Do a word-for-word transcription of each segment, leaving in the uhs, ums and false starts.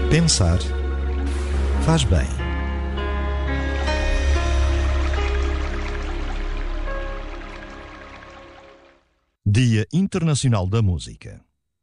Pensar faz bem. Dia Internacional da Música.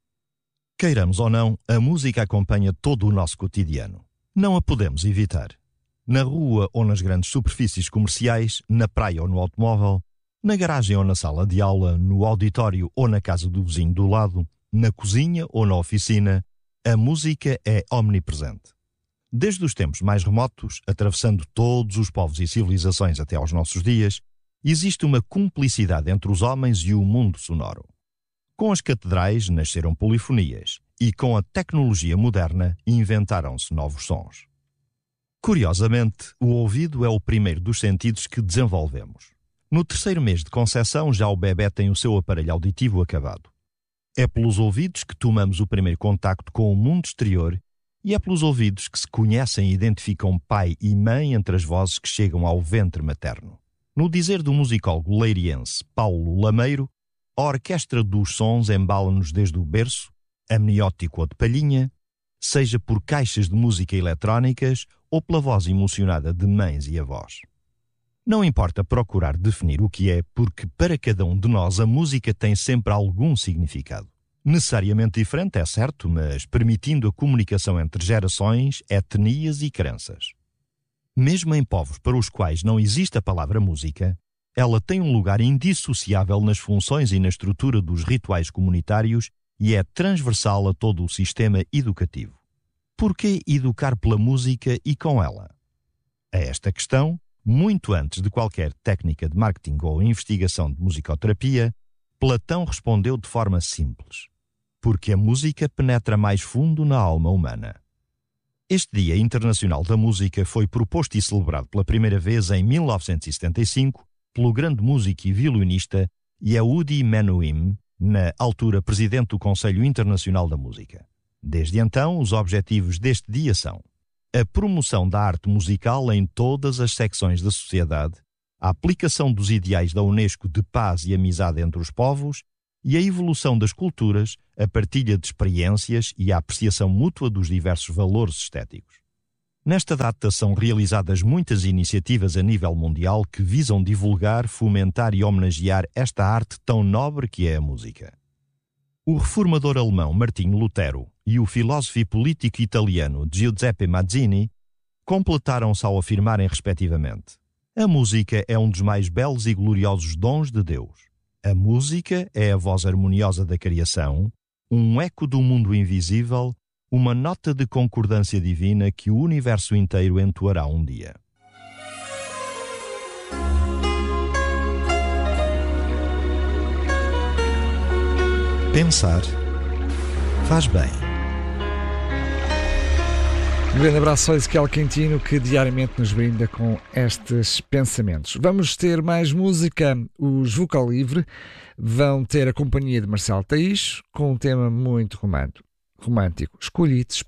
Queiramos ou não, a música acompanha todo o nosso cotidiano. Não a podemos evitar. Na rua ou nas grandes superfícies comerciais, na praia ou no automóvel, na garagem ou na sala de aula, no auditório ou na casa do vizinho do lado, na cozinha ou na oficina, a música é omnipresente. Desde os tempos mais remotos, atravessando todos os povos e civilizações até aos nossos dias, existe uma cumplicidade entre os homens e o mundo sonoro. Com as catedrais nasceram polifonias e com a tecnologia moderna inventaram-se novos sons. Curiosamente, o ouvido é o primeiro dos sentidos que desenvolvemos. No terceiro mês de concepção já o bebé tem o seu aparelho auditivo acabado. É pelos ouvidos que tomamos o primeiro contacto com o mundo exterior e é pelos ouvidos que se conhecem e identificam pai e mãe entre as vozes que chegam ao ventre materno. No dizer do musicólogo leiriense Paulo Lameiro, a orquestra dos sons embala-nos desde o berço, amniótico ou de palhinha, seja por caixas de música eletrónicas ou pela voz emocionada de mães e avós. Não importa procurar definir o que é, porque para cada um de nós a música tem sempre algum significado. Necessariamente diferente, é certo, mas permitindo a comunicação entre gerações, etnias e crenças. Mesmo em povos para os quais não existe a palavra música, ela tem um lugar indissociável nas funções e na estrutura dos rituais comunitários e é transversal a todo o sistema educativo. Por que educar pela música e com ela? A esta questão, muito antes de qualquer técnica de marketing ou investigação de musicoterapia, Platão respondeu de forma simples: porque a música penetra mais fundo na alma humana. Este Dia Internacional da Música foi proposto e celebrado pela primeira vez em mil novecentos e setenta e cinco pelo grande músico e violinista Yehudi Menuhin, na altura presidente do Conselho Internacional da Música. Desde então, os objetivos deste dia são a promoção da arte musical em todas as secções da sociedade, a aplicação dos ideais da Unesco de paz e amizade entre os povos e a evolução das culturas, a partilha de experiências e a apreciação mútua dos diversos valores estéticos. Nesta data são realizadas muitas iniciativas a nível mundial que visam divulgar, fomentar e homenagear esta arte tão nobre que é a música. O reformador alemão Martinho Lutero e o filósofo e político italiano Giuseppe Mazzini completaram-se ao afirmarem respectivamente: a música é um dos mais belos e gloriosos dons de Deus. A música é a voz harmoniosa da criação, um eco do mundo invisível, uma nota de concordância divina que o universo inteiro entoará um dia. Pensar faz bem. Um grande abraço ao Ezequiel Quintino, que diariamente nos brinda com estes pensamentos. Vamos ter mais música. Os Vocal Livre vão ter a companhia de Marcelo Thaís com um tema muito romântico, romântico. Escolhidos